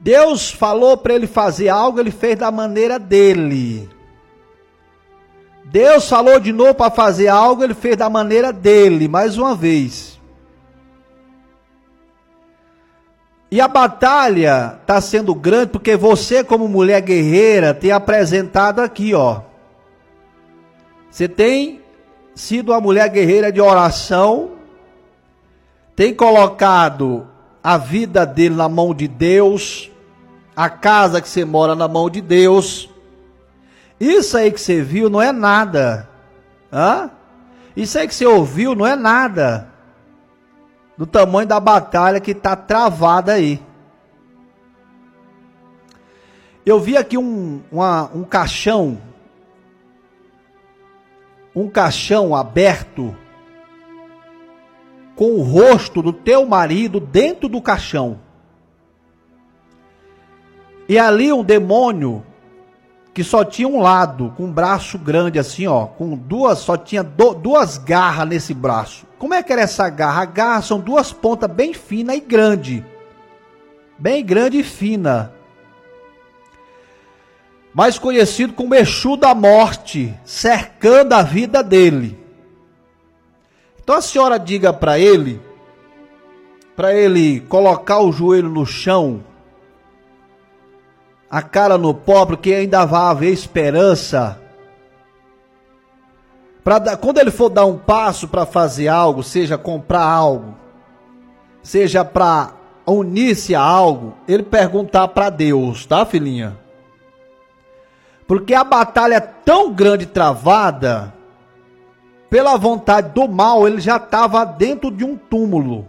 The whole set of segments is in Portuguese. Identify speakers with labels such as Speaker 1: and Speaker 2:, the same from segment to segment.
Speaker 1: Deus falou para ele fazer algo, ele fez da maneira dele. Deus falou de novo para fazer algo, ele fez da maneira dele, mais uma vez. E a batalha está sendo grande porque você, como mulher guerreira, tem apresentado aqui, ó. Você tem sido uma mulher guerreira de oração, tem colocado a vida dele na mão de Deus, a casa que você mora na mão de Deus. Isso aí que você viu não é nada. Isso aí que você ouviu não é nada do tamanho da batalha que está travada aí. Eu vi aqui um caixão aberto com o rosto do teu marido dentro do caixão. E ali um demônio que só tinha um lado, com um braço grande assim, ó, só tinha duas garras nesse braço. Como é que era essa garra? A garra são duas pontas bem finas e grande. Bem grande e fina. Mais conhecido como Exu da morte, cercando a vida dele. Então a senhora diga para ele colocar o joelho no chão, a cara no pó, porque ainda vai haver esperança. Quando ele for dar um passo para fazer algo, seja comprar algo, seja para unir-se a algo, ele perguntar para Deus, tá, filhinha? Porque a batalha é tão grande travada, pela vontade do mal, ele já estava dentro de um túmulo.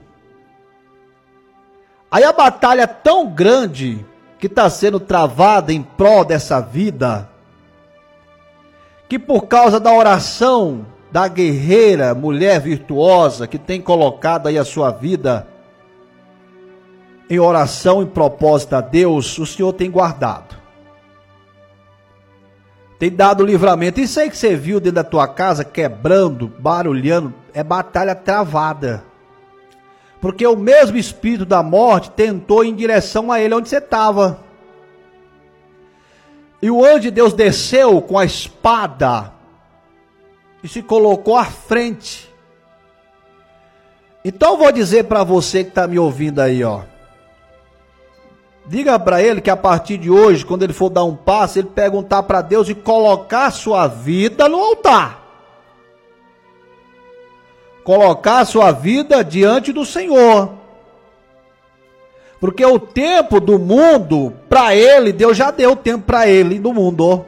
Speaker 1: Aí a batalha é tão grande que está sendo travada em prol dessa vida, que por causa da oração da guerreira, mulher virtuosa, que tem colocado aí a sua vida em oração e propósito a Deus, o Senhor tem guardado. Tem dado livramento. Isso aí que você viu dentro da tua casa, quebrando, barulhando, é batalha travada. Porque o mesmo espírito da morte tentou ir em direção a ele onde você estava. E o anjo de Deus desceu com a espada e se colocou à frente. Então eu vou dizer para você que está me ouvindo aí, ó. Diga para ele que a partir de hoje, quando ele for dar um passo, ele perguntar para Deus e colocar a sua vida no altar. Colocar a sua vida diante do Senhor. Porque o tempo do mundo, para ele, Deus já deu tempo para ele no mundo.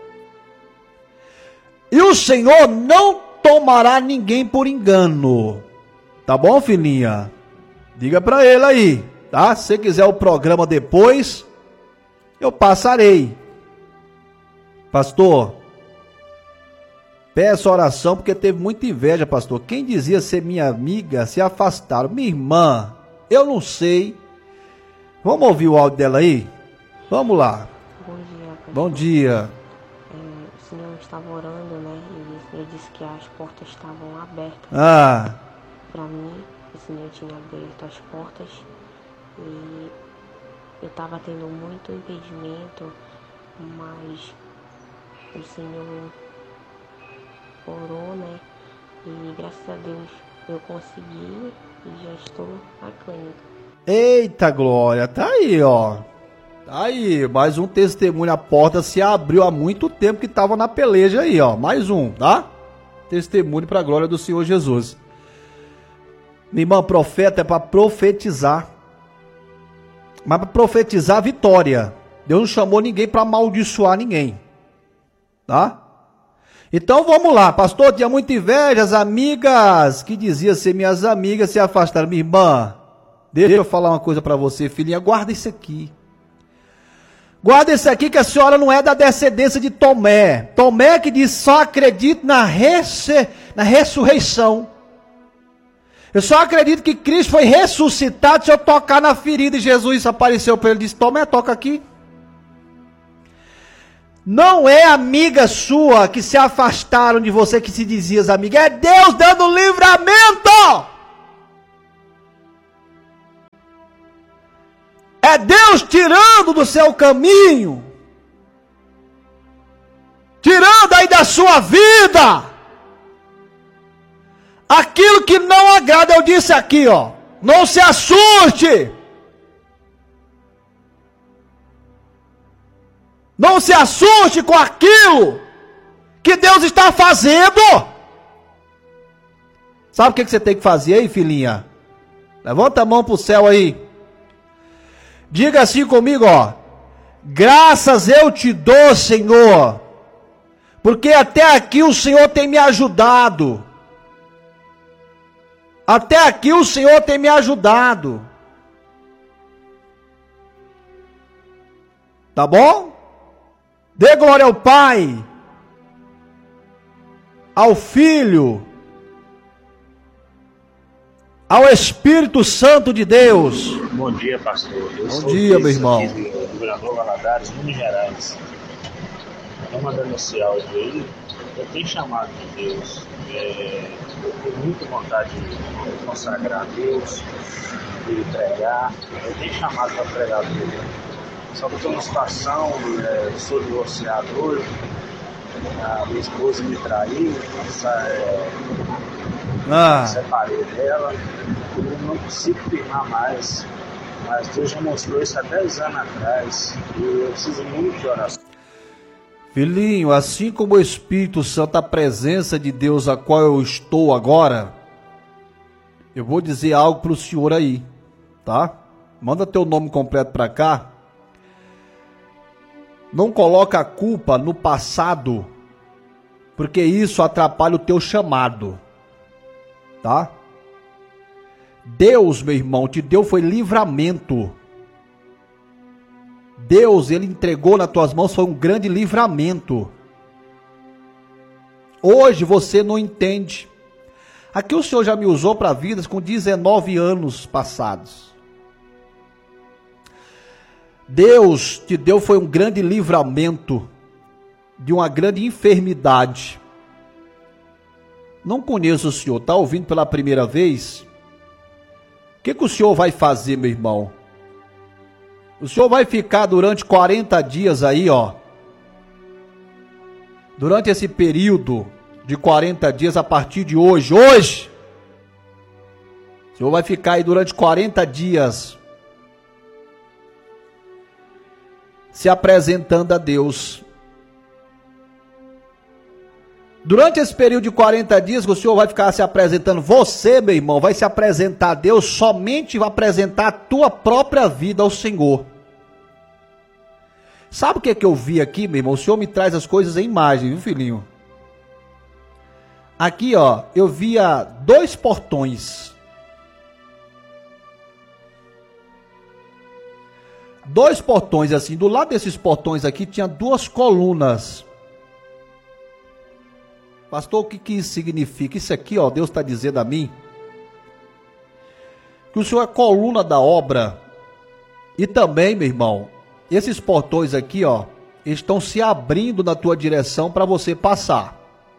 Speaker 1: E o Senhor não tomará ninguém por engano. Tá bom, filhinha? Diga para ele aí, tá? Se você quiser o programa depois, eu passarei. Pastor, peço oração porque teve muita inveja, pastor. Quem dizia ser minha amiga se afastaram. Minha irmã, eu não sei. Vamos ouvir o áudio dela aí? Vamos lá.
Speaker 2: Bom dia, pastor.
Speaker 1: Bom dia.
Speaker 2: O senhor estava orando, né? E o senhor disse que as portas estavam abertas. Para mim, o senhor tinha aberto as portas e eu estava tendo muito impedimento, mas o senhor orou, né? E graças a Deus eu consegui e já estou na clínica.
Speaker 1: Eita glória, tá aí, ó. Tá aí, mais um testemunho. A porta se abriu há muito tempo que estava na peleja aí, ó. Mais um, tá? Testemunho para a glória do Senhor Jesus. Minha irmã, profeta é para profetizar. Mas para profetizar a vitória. Deus não chamou ninguém para amaldiçoar ninguém. Tá? Então vamos lá. Pastor, tinha muita inveja. As amigas que diziam ser minhas amigas se afastaram. Minha irmã, deixa eu falar uma coisa para você, filhinha. Guarda isso aqui. Guarda isso aqui que a senhora não é da descendência de Tomé. Tomé que diz só acredito na ressurreição. Eu só acredito que Cristo foi ressuscitado se eu tocar na ferida. E Jesus apareceu para ele e disse, Tomé, toca aqui. Não é amiga sua que se afastaram de você, que se dizias amiga. É Deus dando livramento. É Deus tirando do seu caminho, tirando aí da sua vida aquilo que não agrada. Eu disse aqui, ó, não se assuste. Não se assuste com aquilo que Deus está fazendo. Sabe o que você tem que fazer aí, filhinha? Levanta a mão para o céu aí. Diga assim comigo, ó. Graças eu te dou, Senhor, porque até aqui o Senhor tem me ajudado. Até aqui o Senhor tem me ajudado. Tá bom? Dê glória ao Pai, ao Filho, ao Espírito Santo de Deus.
Speaker 3: Bom dia, pastor.
Speaker 1: Bom dia, meu irmão.
Speaker 3: Aqui do Governador Valadares, Minas Gerais. Estou mandando esse áudio aí. Eu tenho chamado de Deus. Eu tenho muita vontade de consagrar a Deus, de pregar. Eu tenho chamado para pregar a Deus. Só que eu estou numa situação, sou divorciado hoje. A minha esposa me traiu, separei dela. Eu não consigo firmar mais. Mas Deus já mostrou isso há 10 anos atrás. E eu preciso muito de oração.
Speaker 1: Filhinho, assim como o Espírito Santo, a presença de Deus a qual eu estou agora, eu vou dizer algo para o senhor aí, tá? Manda teu nome completo para cá. Não coloca a culpa no passado, porque isso atrapalha o teu chamado, tá? Deus, meu irmão, te deu foi livramento. Deus, Ele entregou nas tuas mãos, foi um grande livramento. Hoje você não entende. Aqui o Senhor já me usou para vidas com 19 anos passados. Deus te deu foi um grande livramento de uma grande enfermidade. Não conheço o Senhor, está ouvindo pela primeira vez? O que o Senhor vai fazer, meu irmão? O Senhor vai ficar durante 40 dias aí, ó. Durante esse período de 40 dias a partir de hoje. O Senhor vai ficar aí durante 40 dias se apresentando a Deus. Durante esse período de 40 dias que o Senhor vai ficar se apresentando, você, meu irmão, vai se apresentar a Deus, somente vai apresentar a tua própria vida ao Senhor. Sabe o que é que eu vi aqui, meu irmão? O Senhor me traz as coisas em imagem, viu, filhinho? Aqui, ó, eu via 2 portões. 2 portões assim, do lado desses portões aqui tinha 2 colunas. Pastor, o que isso significa? Isso aqui, ó, Deus está dizendo a mim que o Senhor é coluna da obra. E também, meu irmão, esses portões aqui, ó, estão se abrindo na tua direção para você passar.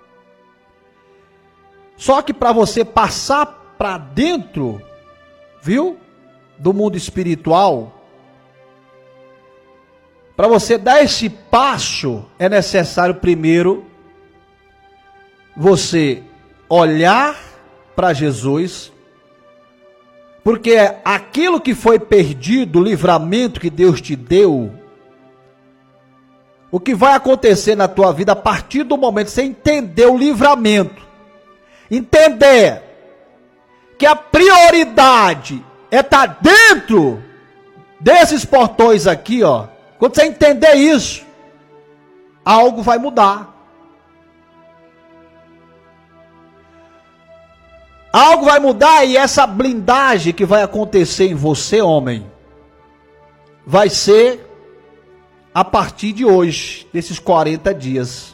Speaker 1: Só que para você passar para dentro, viu, do mundo espiritual, para você dar esse passo, é necessário primeiro você olhar para Jesus, porque aquilo que foi perdido, o livramento que Deus te deu, o que vai acontecer na tua vida a partir do momento que você entender o livramento, entender que a prioridade é estar dentro desses portões aqui, ó. Quando você entender isso, algo vai mudar. Algo vai mudar e essa blindagem que vai acontecer em você, homem, vai ser a partir de hoje, desses 40 dias.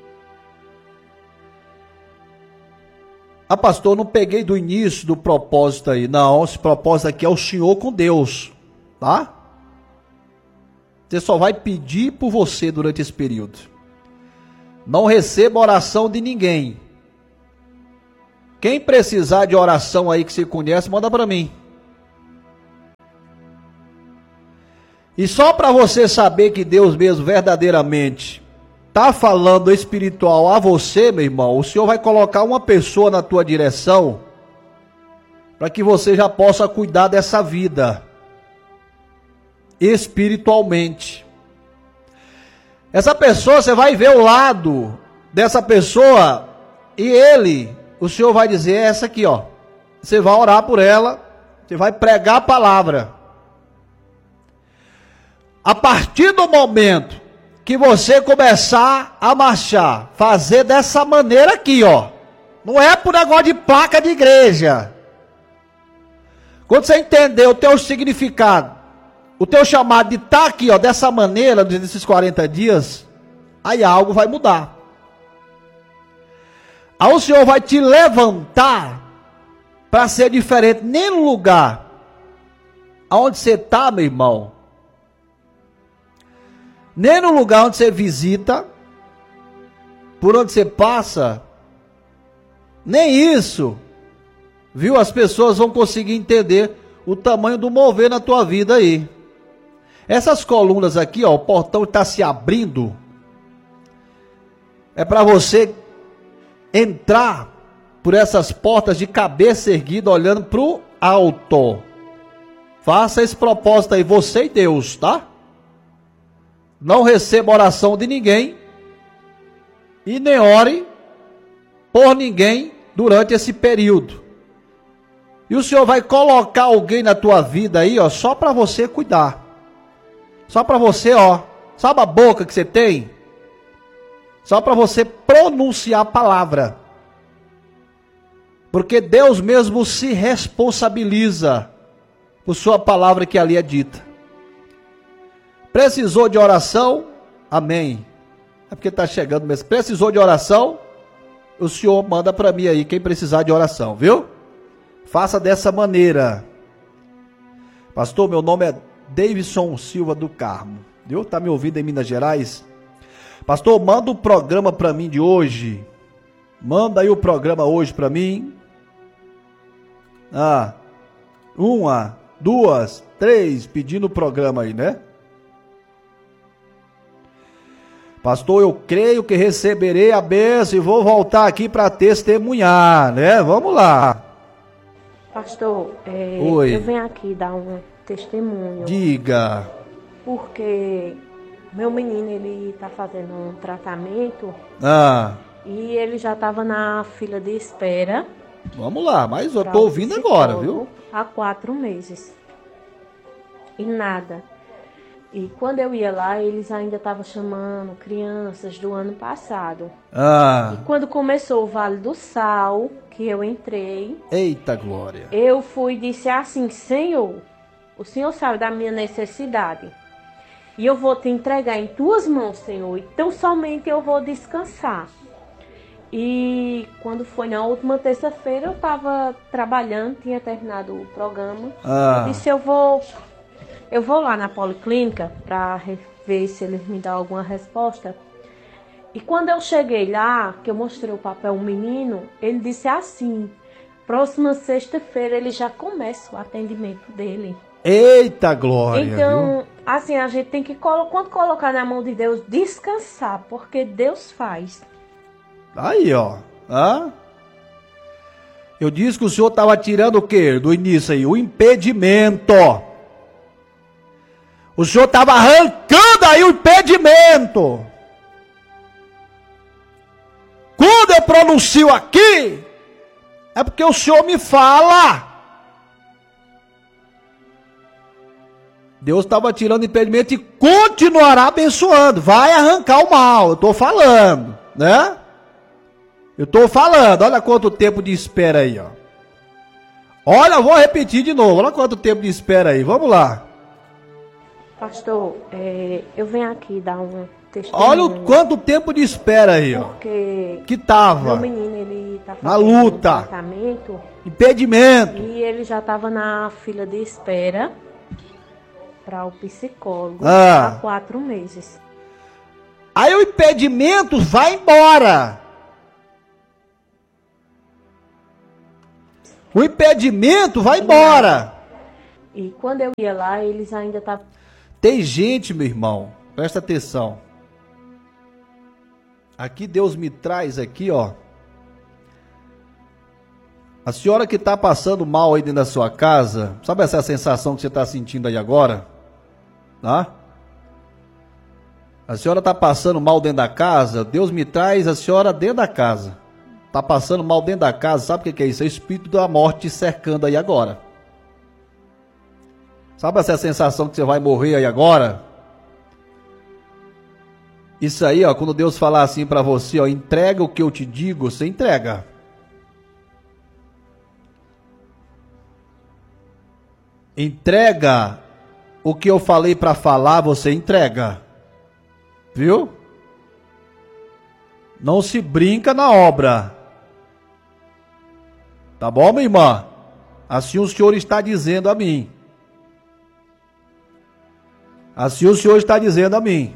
Speaker 1: Ah, pastor, eu não peguei do início do propósito aí. Não, esse propósito aqui é o Senhor com Deus, tá? Você só vai pedir por você durante esse período. Não receba oração de ninguém. Quem precisar de oração aí que você conhece, manda para mim. E só para você saber que Deus mesmo verdadeiramente está falando espiritual a você, meu irmão, o Senhor vai colocar uma pessoa na tua direção para que você já possa cuidar dessa vida espiritualmente. Essa pessoa, você vai ver o lado dessa pessoa e o Senhor vai dizer, essa aqui, ó. Você vai orar por ela, você vai pregar a palavra. A partir do momento que você começar a marchar, fazer dessa maneira aqui, ó. Não é por negócio de placa de igreja. Quando você entender o teu significado, o teu chamado de estar aqui, ó, dessa maneira, nesses 40 dias, aí algo vai mudar. Aí o Senhor vai te levantar para ser diferente. Nem no lugar onde você está, meu irmão, nem no lugar onde você visita, por onde você passa, nem isso, viu? As pessoas vão conseguir entender o tamanho do mover na tua vida aí. Essas colunas aqui, ó, o portão está se abrindo. É para você entrar por essas portas de cabeça erguida, olhando para o alto. Faça esse propósito aí, você e Deus, tá? Não receba oração de ninguém e nem ore por ninguém durante esse período. E o Senhor vai colocar alguém na tua vida aí, ó, só para você cuidar. Só para você, ó, sabe a boca que você tem? Só para você pronunciar a palavra. Porque Deus mesmo se responsabiliza por sua palavra que ali é dita. Precisou de oração? Amém. É porque está chegando mesmo. Precisou de oração? O Senhor manda para mim aí quem precisar de oração, viu? Faça dessa maneira. Pastor, meu nome é Davidson Silva do Carmo. Viu? Tá me ouvindo em Minas Gerais? Pastor, manda o programa para mim de hoje. Manda aí o programa hoje para mim. 1, 2, 3, pedindo o programa aí, né? Pastor, eu creio que receberei a bênção e vou voltar aqui para testemunhar, né? Vamos lá.
Speaker 2: Pastor,
Speaker 1: Oi.
Speaker 2: Eu venho aqui dar um testemunho.
Speaker 1: Diga.
Speaker 2: Porque meu menino, ele tá fazendo um tratamento e ele já estava na fila de espera.
Speaker 1: Vamos lá, mas eu tô ouvindo agora, viu?
Speaker 2: Há 4 meses. E nada. E quando eu ia lá, eles ainda estavam chamando crianças do ano passado. E quando começou o Vale do Sal, que eu entrei...
Speaker 1: Eita glória!
Speaker 2: Eu fui e disse assim, Senhor, o Senhor sabe da minha necessidade. E eu vou te entregar em tuas mãos, Senhor. Então somente eu vou descansar. E quando foi na última terça-feira, eu estava trabalhando, tinha terminado o programa. Eu disse, eu vou lá na policlínica para ver se eles me dão alguma resposta. E quando eu cheguei lá, que eu mostrei o papel ao menino, ele disse assim, próxima sexta-feira ele já começa o atendimento dele.
Speaker 1: Eita glória!
Speaker 2: Então,
Speaker 1: viu?
Speaker 2: assim, a gente tem que, quando colocar na mão de Deus, descansar, porque Deus faz.
Speaker 1: Aí, ó. Eu disse que o senhor estava tirando o quê? Do início aí, o impedimento. O senhor estava arrancando aí o impedimento. Quando eu pronuncio aqui, é porque o senhor me fala. Deus estava tirando o impedimento e continuará abençoando. Vai arrancar o mal, eu estou falando, né? Eu estou falando, olha quanto tempo de espera aí, ó. Olha, eu vou repetir de novo, olha quanto tempo de espera aí, vamos lá.
Speaker 2: Pastor, eu venho aqui dar um testemunho.
Speaker 1: Olha o quanto tempo de espera aí, ó.
Speaker 2: Porque
Speaker 1: que tava
Speaker 2: meu menino, ele tá
Speaker 1: na
Speaker 2: fazendo
Speaker 1: luta,
Speaker 2: um tratamento,
Speaker 1: impedimento.
Speaker 2: e ele já estava na fila de espera para o psicólogo há 4 meses.
Speaker 1: Aí o impedimento vai embora. O impedimento vai embora.
Speaker 2: E quando eu ia lá, eles ainda estavam...
Speaker 1: Tem gente, meu irmão, presta atenção. Aqui Deus me traz aqui, ó. A senhora que está passando mal aí dentro da sua casa, sabe essa sensação que você está sentindo aí agora? Tá? A senhora está passando mal dentro da casa, Deus me traz a senhora dentro da casa. Está passando mal dentro da casa, sabe o que é isso? É o espírito da morte te cercando aí agora. Sabe essa sensação que você vai morrer aí agora? Isso aí, ó, quando Deus falar assim para você, ó, entrega o que eu te digo, você entrega. Entrega o que eu falei para falar, você entrega. Viu? Não se brinca na obra. Tá bom, minha irmã? Assim o Senhor está dizendo a mim. Assim o Senhor está dizendo a mim.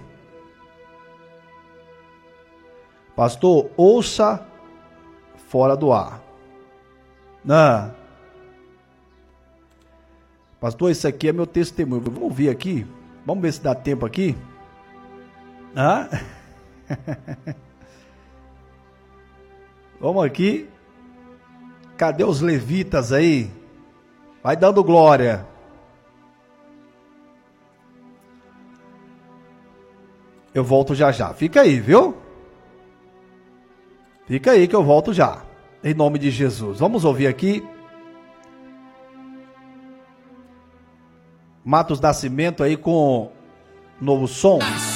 Speaker 1: Pastor, ouça fora do ar. Não. Pastor, isso aqui é meu testemunho. Vamos ouvir aqui? Vamos ver se dá tempo aqui? Ah? Vamos aqui. Cadê os levitas aí? Vai dando glória. Eu volto já já. Fica aí, viu? Fica aí que eu volto já. Em nome de Jesus. Vamos ouvir aqui. Matos Nascimento aí com novo som.